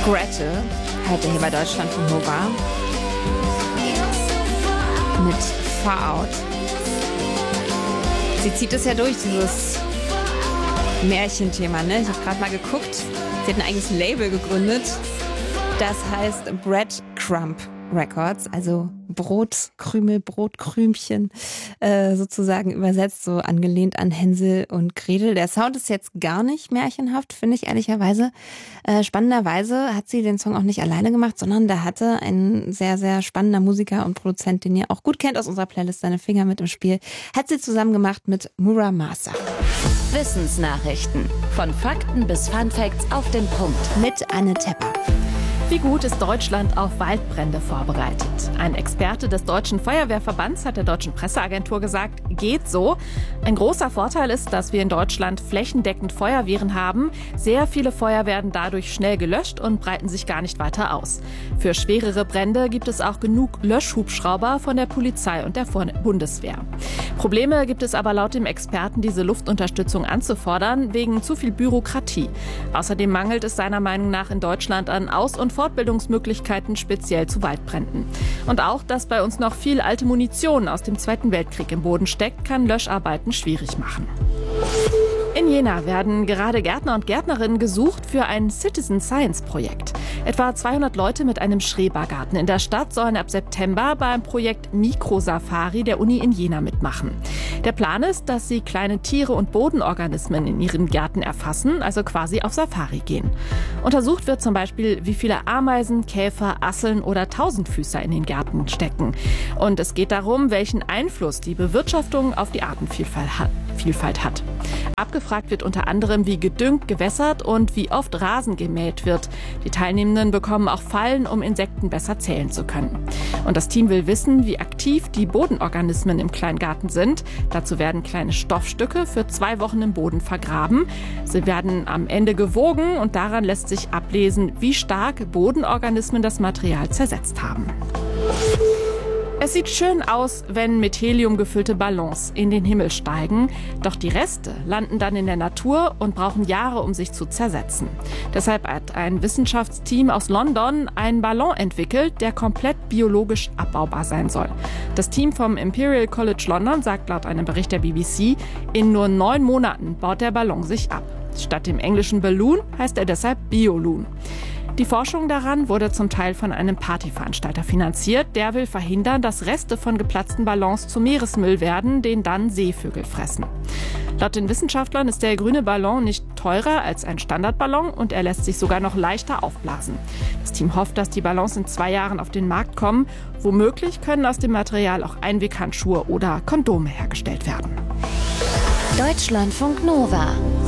Gretel, heute hier bei Deutschlandfunk Nova. Mit Far Out. Sie zieht es ja durch, dieses Märchenthema, ne? Ich habe gerade mal geguckt. Sie hat ein eigenes Label gegründet. Das heißt Breadcrumb Records, also Brotkrümel, Brotkrümchen, sozusagen übersetzt, so angelehnt an Hänsel und Gretel. Der Sound ist jetzt gar nicht märchenhaft, finde ich ehrlicherweise. Spannenderweise hat sie den Song auch nicht alleine gemacht, sondern da hatte ein sehr, sehr spannender Musiker und Produzent, den ihr auch gut kennt aus unserer Playlist, seine Finger mit im Spiel, hat sie zusammen gemacht mit Muramasa. Wissensnachrichten. Von Fakten bis Funfacts auf den Punkt. Mit Anne Tepper. Wie gut ist Deutschland auf Waldbrände vorbereitet? Ein Experte des Deutschen Feuerwehrverbands hat der Deutschen Presseagentur gesagt, geht so. Ein großer Vorteil ist, dass wir in Deutschland flächendeckend Feuerwehren haben. Sehr viele Feuer werden dadurch schnell gelöscht und breiten sich gar nicht weiter aus. Für schwerere Brände gibt es auch genug Löschhubschrauber von der Polizei und der Bundeswehr. Probleme gibt es aber laut dem Experten, diese Luftunterstützung anzufordern, wegen zu viel Bürokratie. Außerdem mangelt es seiner Meinung nach in Deutschland an Aus- und Fortbildungsmöglichkeiten speziell zu Waldbränden. Und auch, dass bei uns noch viel alte Munition aus dem Zweiten Weltkrieg im Boden steckt, kann Löscharbeiten schwierig machen. In Jena werden gerade Gärtner und Gärtnerinnen gesucht für ein Citizen Science Projekt. Etwa 200 Leute mit einem Schrebergarten in der Stadt sollen ab September beim Projekt Mikrosafari der Uni in Jena mitmachen. Der Plan ist, dass sie kleine Tiere und Bodenorganismen in ihren Gärten erfassen, also quasi auf Safari gehen. Untersucht wird zum Beispiel, wie viele Ameisen, Käfer, Asseln oder Tausendfüßer in den Gärten stecken. Und es geht darum, welchen Einfluss die Bewirtschaftung auf die Artenvielfalt hat. Abgefragt wird unter anderem, wie gedüngt, gewässert und wie oft Rasen gemäht wird. Die Teilnehmenden bekommen auch Fallen, um Insekten besser zählen zu können. Und das Team will wissen, wie aktiv die Bodenorganismen im Kleingarten sind. Dazu werden kleine Stoffstücke für 2 Wochen im Boden vergraben. Sie werden am Ende gewogen und daran lässt sich ablesen, wie stark Bodenorganismen das Material zersetzt haben. Es sieht schön aus, wenn mit Helium gefüllte Ballons in den Himmel steigen. Doch die Reste landen dann in der Natur und brauchen Jahre, um sich zu zersetzen. Deshalb hat ein Wissenschaftsteam aus London einen Ballon entwickelt, der komplett biologisch abbaubar sein soll. Das Team vom Imperial College London sagt laut einem Bericht der BBC, in nur 9 Monaten baut der Ballon sich ab. Statt dem englischen Balloon heißt er deshalb Bioloon. Die Forschung daran wurde zum Teil von einem Partyveranstalter finanziert. Der will verhindern, dass Reste von geplatzten Ballons zu Meeresmüll werden, den dann Seevögel fressen. Laut den Wissenschaftlern ist der grüne Ballon nicht teurer als ein Standardballon und er lässt sich sogar noch leichter aufblasen. Das Team hofft, dass die Ballons in 2 Jahren auf den Markt kommen. Womöglich können aus dem Material auch Einweghandschuhe oder Kondome hergestellt werden. Deutschlandfunk Nova.